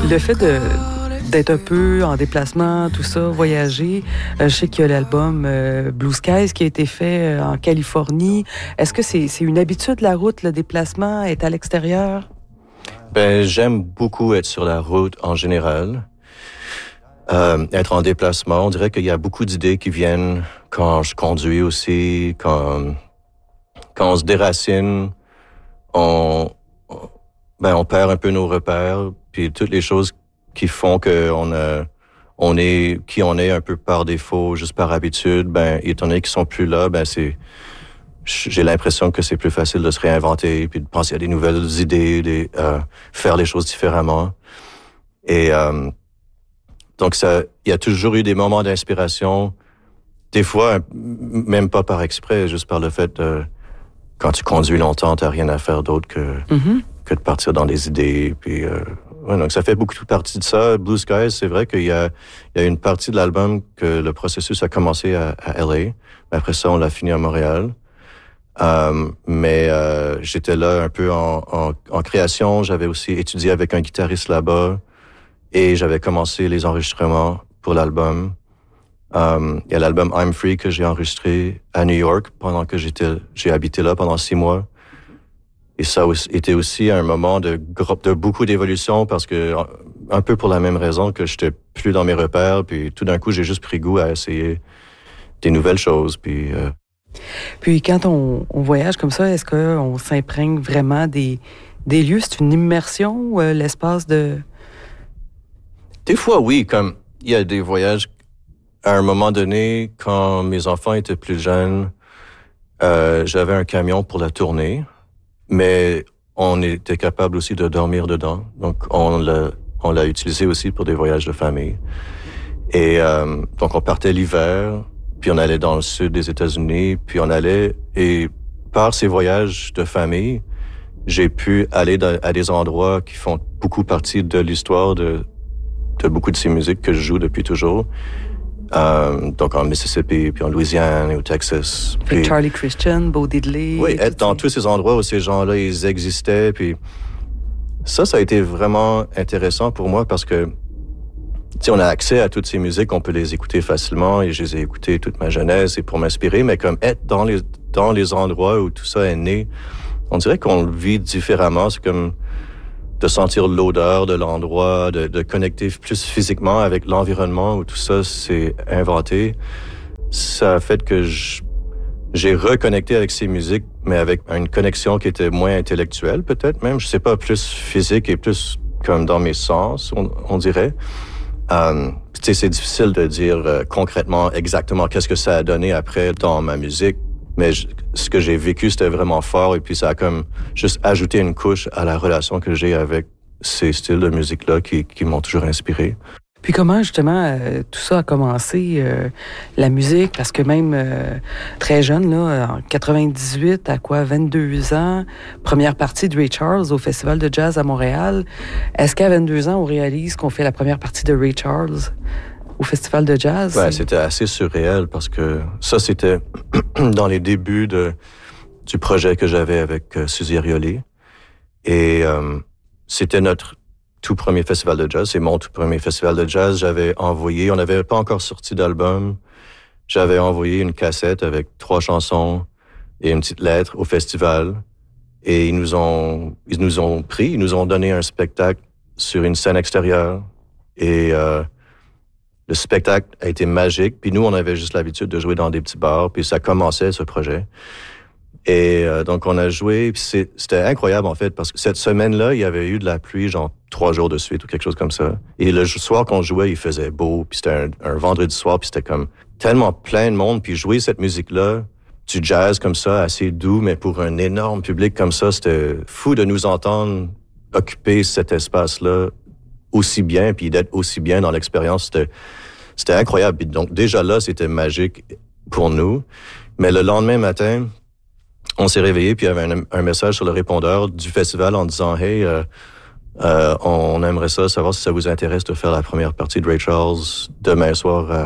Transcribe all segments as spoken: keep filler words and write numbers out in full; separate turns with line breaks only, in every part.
Le fait de, d'être un peu en déplacement, tout ça, voyager, euh, je sais qu'il y a l'album euh, Blue Skies qui a été fait euh, en Californie. Est-ce que c'est, c'est une habitude, la route, le déplacement, être à l'extérieur?
Ben, j'aime beaucoup être sur la route en général. Euh, être en déplacement, on dirait qu'il y a beaucoup d'idées qui viennent quand je conduis aussi, quand, quand on se déracine, on, ben, on perd un peu nos repères, puis toutes les choses qui font qu'on a, on est qui on est un peu par défaut, juste par habitude, ben, étant donné qu'ils sont plus là, ben, c'est, j'ai l'impression que c'est plus facile de se réinventer, puis de penser à des nouvelles idées, des, euh, faire les choses différemment. Et, euh, donc, ça, il y a toujours eu des moments d'inspiration, des fois, même pas par exprès, juste par le fait, euh, quand tu conduis longtemps, t'as rien à faire d'autre que, mm-hmm. que de partir dans des idées. Puis, euh, ouais, donc ça fait beaucoup partie de ça. Blue Skies, c'est vrai qu'il y a, il y a une partie de l'album que le processus a commencé à, à L A. Après ça, on l'a fini à Montréal. Euh, mais euh, j'étais là un peu en, en, en création. J'avais aussi étudié avec un guitariste là-bas. Et j'avais commencé les enregistrements pour l'album. Um, il y a l'album I'm Free que j'ai enregistré à New York pendant que j'étais, j'ai habité là pendant six mois. Et ça était aussi un moment de, de beaucoup d'évolution parce que, un peu pour la même raison que j'étais plus dans mes repères, puis tout d'un coup, j'ai juste pris goût à essayer des nouvelles choses. Puis, euh...
puis quand on, on voyage comme ça, est-ce qu'on s'imprègne vraiment des, des lieux? C'est une immersion, euh, l'espace de...
Des fois, oui, comme il y a des voyages, à un moment donné, quand mes enfants étaient plus jeunes, euh, j'avais un camion pour la tournée, mais on était capable aussi de dormir dedans. Donc, on l'a, on l'a utilisé aussi pour des voyages de famille. Et euh, donc, on partait l'hiver, puis on allait dans le sud des États-Unis, puis on allait, et par ces voyages de famille, j'ai pu aller dans, à des endroits qui font beaucoup partie de l'histoire de de beaucoup de ces musiques que je joue depuis toujours. Euh, donc en Mississippi, puis en Louisiane et au Texas.
Puis Charlie Christian, Bo Diddley.
Oui, être dans tous ces endroits où ces gens-là, ils existaient. Puis ça, ça a été vraiment intéressant pour moi parce que, tu sais, on a accès à toutes ces musiques, on peut les écouter facilement et je les ai écoutées toute ma jeunesse et pour m'inspirer, mais comme être dans les, dans les endroits où tout ça est né, on dirait qu'on le vit différemment. C'est comme de sentir l'odeur de l'endroit, de, de connecter plus physiquement avec l'environnement où tout ça s'est inventé. Ça a fait que je, j'ai reconnecté avec ces musiques, mais avec une connexion qui était moins intellectuelle peut-être même. Je sais pas, plus physique et plus comme dans mes sens, on, on dirait. Euh, tu sais, c'est difficile de dire euh, concrètement exactement qu'est-ce que ça a donné après dans ma musique. Mais je, ce que j'ai vécu, c'était vraiment fort et puis ça a comme juste ajouté une couche à la relation que j'ai avec ces styles de musique-là qui, qui m'ont toujours inspiré.
Puis comment, justement, euh, tout ça a commencé, euh, la musique, parce que même euh, très jeune, là, en quatre-vingt-dix-huit, à quoi, vingt-deux ans, première partie de Ray Charles au Festival de jazz à Montréal. Est-ce qu'à vingt-deux ans, on réalise qu'on fait la première partie de Ray Charles au Festival de jazz?
Ouais, c'était assez surréel parce que ça, c'était dans les débuts de, du projet que j'avais avec euh, Suzy Airioli. Et euh, c'était notre tout premier festival de jazz. C'est mon tout premier festival de jazz. J'avais envoyé, on n'avait pas encore sorti d'album. J'avais envoyé une cassette avec trois chansons et une petite lettre au festival. Et ils nous ont, ils nous ont pris, ils nous ont donné un spectacle sur une scène extérieure. Et euh, le spectacle a été magique. Puis nous, on avait juste l'habitude de jouer dans des petits bars. Puis ça commençait, ce projet. Et euh, donc, on a joué. Puis c'est, c'était incroyable, en fait, parce que cette semaine-là, il y avait eu de la pluie, genre trois jours de suite ou quelque chose comme ça. Et le soir qu'on jouait, il faisait beau. Puis c'était un, un vendredi soir. Puis c'était comme tellement plein de monde. Puis jouer cette musique-là, du jazz comme ça, assez doux, mais pour un énorme public comme ça, c'était fou de nous entendre occuper cet espace-là aussi bien, puis d'être aussi bien dans l'expérience. C'était, c'était incroyable. Puis donc, déjà là, c'était magique pour nous. Mais le lendemain matin, on s'est réveillé, puis il y avait un, un message sur le répondeur du festival en disant « Hey, euh, euh, on aimerait ça, savoir si ça vous intéresse de faire la première partie de Ray Charles demain soir à,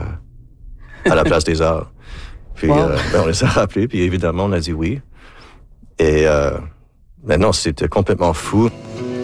à la Place des Arts. » Puis wow. euh, ben, on les a rappelés, puis évidemment, on a dit oui. Et euh, maintenant, c'était complètement fou.